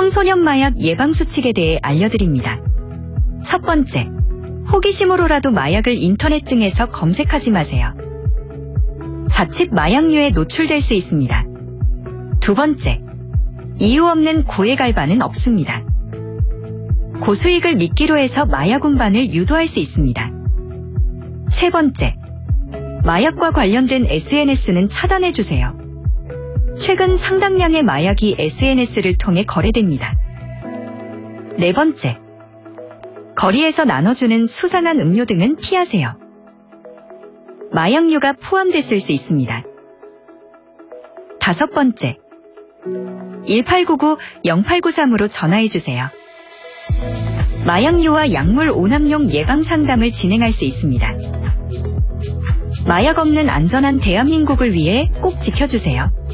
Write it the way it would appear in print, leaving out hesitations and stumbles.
청소년 마약 예방 수칙에 대해 알려드립니다. 첫 번째, 호기심으로라도 마약을 인터넷 등에서 검색하지 마세요. 자칫 마약류에 노출될 수 있습니다. 두 번째, 이유 없는 고액 알바는 없습니다. 고수익을 미끼로 해서 마약 운반을 유도할 수 있습니다. 세 번째, 마약과 관련된 SNS는 차단해주세요. 최근 상당량의 마약이 SNS를 통해 거래됩니다. 네 번째, 거리에서 나눠주는 수상한 음료 등은 피하세요. 마약류가 포함됐을 수 있습니다. 다섯 번째, 1899-0893으로 전화해주세요. 마약류와 약물 오남용 예방 상담을 진행할 수 있습니다. 마약 없는 안전한 대한민국을 위해 꼭 지켜주세요.